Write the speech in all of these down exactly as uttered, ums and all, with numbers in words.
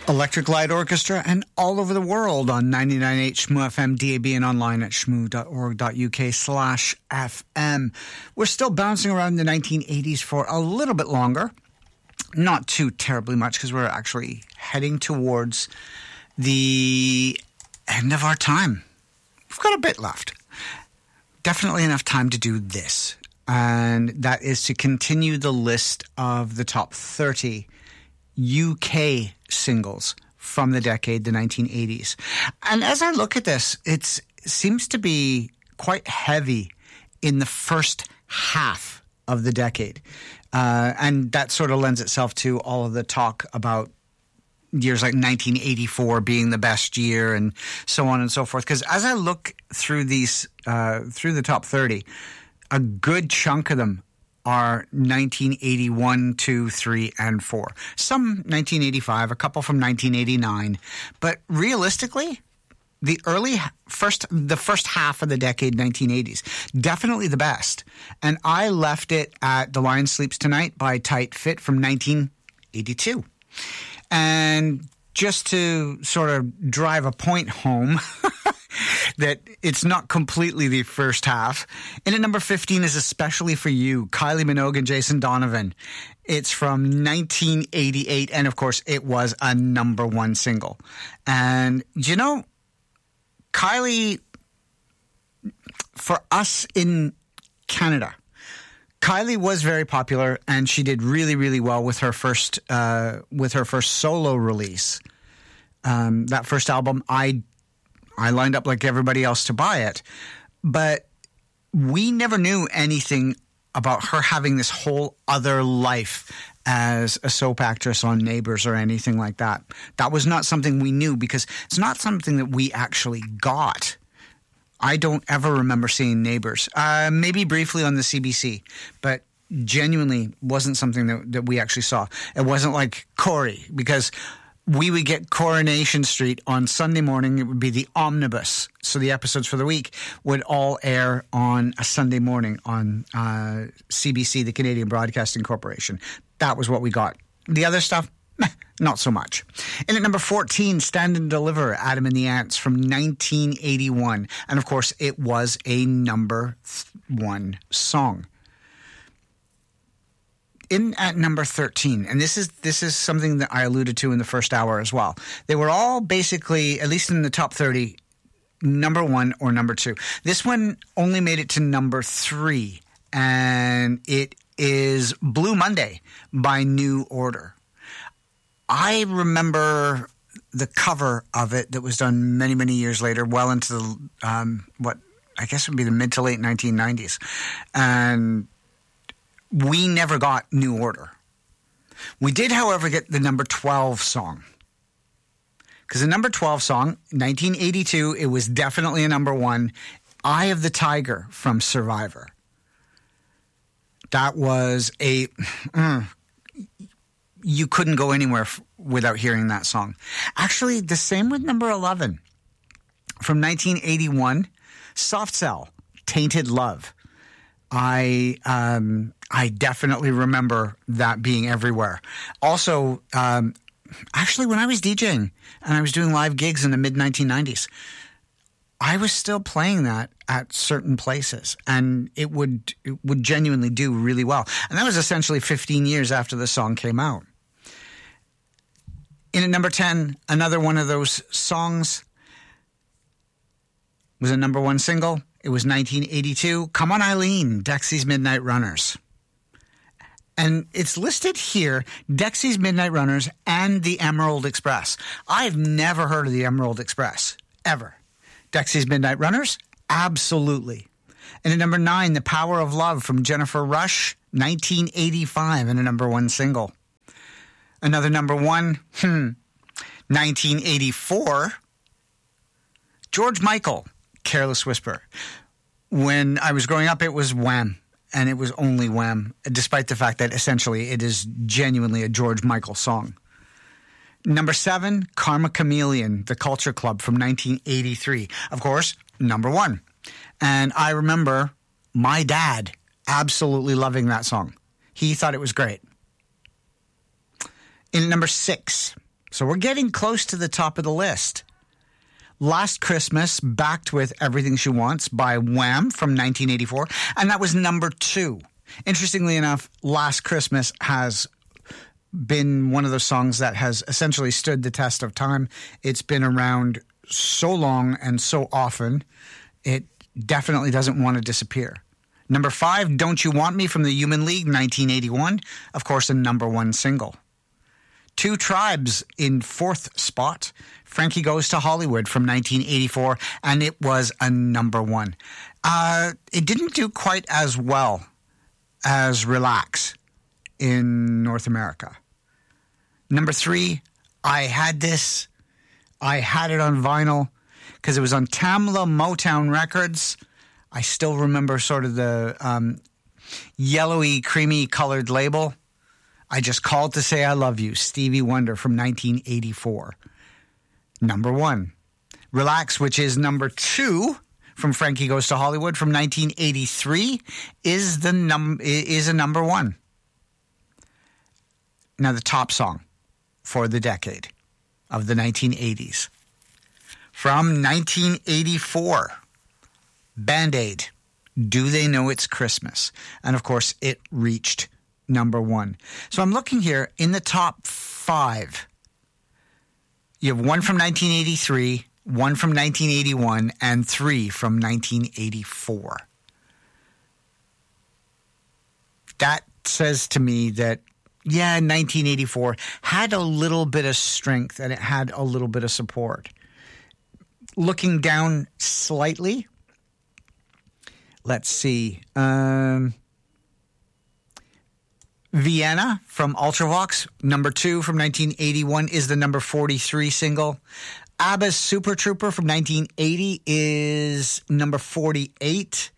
Electric Light Orchestra and all over the world on ninety-nine point eight Shmoo F M, D A B, and online at shmoo.org.uk slash FM. We're still bouncing around the nineteen eighties for a little bit longer. Not too terribly much, because we're actually heading towards the end of our time. We've got a bit left. Definitely enough time to do this. And that is to continue the list of the top thirty U K singles from the decade, the nineteen eighties. And as I look at this, it's, it seems to be quite heavy in the first half of the decade. Uh, and that sort of lends itself to all of the talk about years like nineteen eighty-four being the best year and so on and so forth. Because as I look through these, uh, through the top thirty, a good chunk of them are nineteen eighty-one, two, three, and four. Some nineteen eighty-five, a couple from nineteen eighty-nine. But realistically, the early first, the first half of the decade, nineteen eighties, definitely the best. And I left it at The Lion Sleeps Tonight by Tight Fit from nineteen eighty-two. And just to sort of drive a point home, that it's not completely the first half. In at number fifteen is Especially for You, Kylie Minogue and Jason Donovan. It's from nineteen eighty-eight, and of course, it was a number one single. And, you know, Kylie, for us in Canada, Kylie was very popular, and she did really, really well with her first, uh, with her first solo release. Um, that first album, I I lined up like everybody else to buy it, but we never knew anything about her having this whole other life as a soap actress on Neighbours or anything like that. That was not something we knew, because it's not something that we actually got. I don't ever remember seeing Neighbours, uh, maybe briefly on the C B C, but genuinely wasn't something that, that we actually saw. It wasn't like Corey, because we would get Coronation Street on Sunday morning. It would be the omnibus. So the episodes for the week would all air on a Sunday morning on uh, C B C, the Canadian Broadcasting Corporation. That was what we got. The other stuff, meh, not so much. And at number fourteen, Stand and Deliver, Adam and the Ants from nineteen eighty-one. And of course, it was a number one song. In at number thirteen, and this is this is something that I alluded to in the first hour as well. They were all basically, at least in the top thirty, number one or number two. This one only made it to number three, and it is Blue Monday by New Order. I remember the cover of it that was done many, many years later, well into the, um, what I guess would be the mid to late nineteen nineties. And we never got New Order. We did, however, get the number twelve song. Because the number twelve song, nineteen eighty-two, it was definitely a number one, Eye of the Tiger from Survivor. That was a... Uh, you couldn't go anywhere f- without hearing that song. Actually, the same with number eleven. From nineteen eighty-one, Soft Cell, Tainted Love. I um, I definitely remember that being everywhere. Also, um, actually, when I was DJing and I was doing live gigs in the mid nineteen nineties, I was still playing that at certain places, and it would it would genuinely do really well. And that was essentially fifteen years after the song came out. In at number ten, another one of those songs was a number one single. It was nineteen eighty-two. Come On Eileen, Dexy's Midnight Runners. And it's listed here, Dexy's Midnight Runners and the Emerald Express. I've never heard of the Emerald Express, ever. Dexy's Midnight Runners? Absolutely. And at number nine, The Power of Love from Jennifer Rush, nineteen eighty-five, and a number one single. Another number one, hmm, nineteen eighty-four, George Michael, Careless Whisper. When I was growing up, it was Wham, and it was only Wham, despite the fact that essentially it is genuinely a George Michael song. Number seven, Karma Chameleon, The Culture Club from nineteen eighty-three. Of course, number one. And I remember my dad absolutely loving that song. He thought it was great. In number six, So we're getting close to the top of the list. Last Christmas, backed with Everything She Wants by Wham from nineteen eighty-four, and that was number two. Interestingly enough, Last Christmas has been one of those songs that has essentially stood the test of time. It's been around so long and so often, it definitely doesn't want to disappear. Number five, Don't You Want Me from the Human League, nineteen eighty-one, of course, a number one single. Two Tribes in fourth spot, Frankie Goes to Hollywood from nineteen eighty-four, and it was a number one. Uh, it didn't do quite as well as Relax in North America. Number three, I Had This. I had it on vinyl because it was on Tamla Motown Records. I still remember sort of the um, yellowy, creamy colored label. I Just Called to Say I Love You, Stevie Wonder from nineteen eighty-four. Number one. Relax, which is number two from Frankie Goes to Hollywood from nineteen eighty-three, is the num is a number one. Now the top song for the decade of the nineteen eighties. From nineteen eighty-four, Band-Aid, Do They Know It's Christmas? And of course, it reached number one. So I'm looking here in the top five. You have one from nineteen eighty-three, one from nineteen eighty-one, and three from nineteen eighty-four. That says to me that, yeah, nineteen eighty-four had a little bit of strength and it had a little bit of support. Looking down slightly, let's see. Um, Vienna from Ultravox, number two from nineteen eighty-one, is the number forty-three single. ABBA's Super Trooper from nineteen eighty is number forty-eight.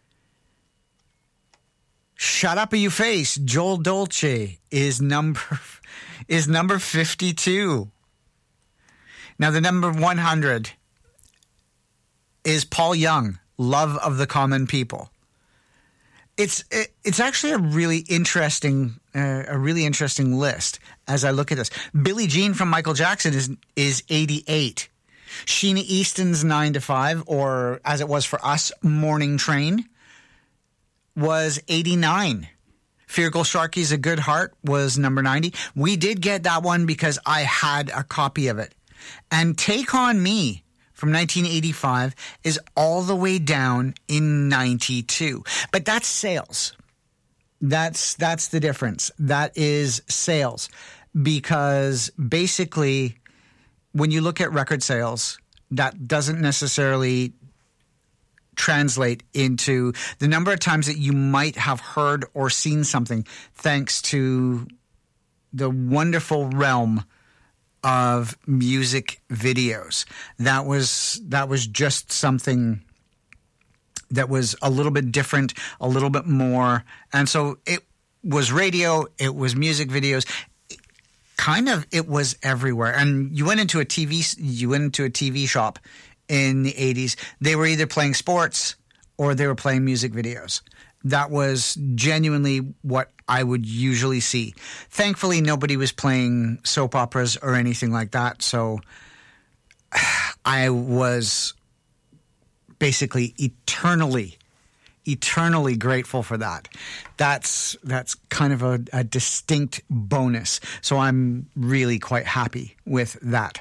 Shut Up or You Face, Joel Dolce, is number is number fifty-two. Now the number one hundred is Paul Young, Love of the Common People. It's it, it's actually a really interesting uh, a really interesting list as I look at this. Billie Jean from Michael Jackson is is eighty-eight. Sheena Easton's nine to five, or as it was for us, Morning Train, was eighty-nine. Feargal Sharkey's A Good Heart was number ninety. We did get that one because I had a copy of it. And Take On Me from nineteen eighty-five is all the way down in ninety-two. But that's sales. That's that's the difference. That is sales. Because basically, when you look at record sales, that doesn't necessarily translate into the number of times that you might have heard or seen something thanks to the wonderful realm of music videos. That was that was just something that was a little bit different, a little bit more. And so it was radio, it was music videos. It, kind of, it was everywhere. And you went into a T V, you went into a T V shop in the eighties. They were either playing sports or they were playing music videos. That was genuinely what I would usually see. Thankfully, nobody was playing soap operas or anything like that. So I was basically eternally, eternally grateful for that. That's that's kind of a, a distinct bonus. So I'm really quite happy with that.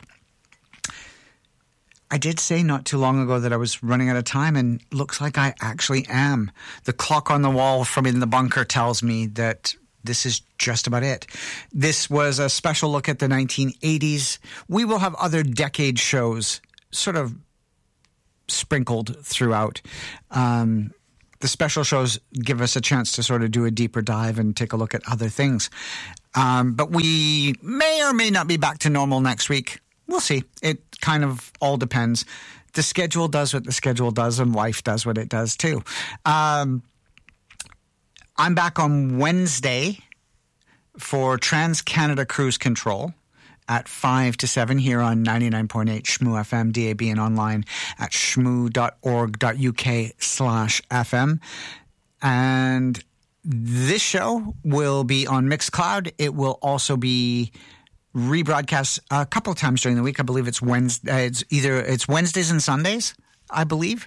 I did say not too long ago that I was running out of time, and looks like I actually am. The clock on the wall from in the bunker tells me that this is just about it. This was a special look at the nineteen eighties. We will have other decade shows sort of sprinkled throughout. Um, the special shows give us a chance to sort of do a deeper dive and take a look at other things. Um, but we may or may not be back to normal next week. We'll see. It kind of all depends. The schedule does what the schedule does, and life does what it does too. Um, I'm back on Wednesday for Trans-Canada Cruise Control at five to seven here on ninety-nine point eight S C M O F M, D A B, and online at S C M O dot org dot U K slash F M. And this show will be on Mixcloud. It will also be rebroadcasts a couple of times during the week. I believe it's Wednesday. Uh, it's either it's Wednesdays and Sundays, I believe,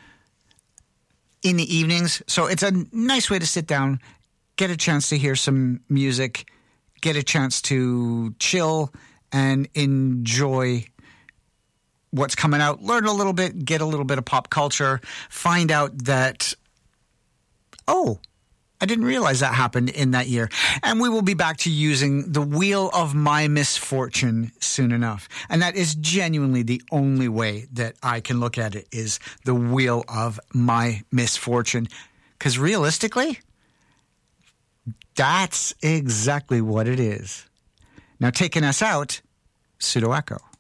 in the evenings. So it's a nice way to sit down, get a chance to hear some music, get a chance to chill and enjoy what's coming out, learn a little bit, get a little bit of pop culture, find out that, oh, I didn't realize that happened in that year. And we will be back to using the Wheel of My Misfortune soon enough. And that is genuinely the only way that I can look at it, is the Wheel of My Misfortune. Because realistically, that's exactly what it is. Now, taking us out, Pseudo Echo.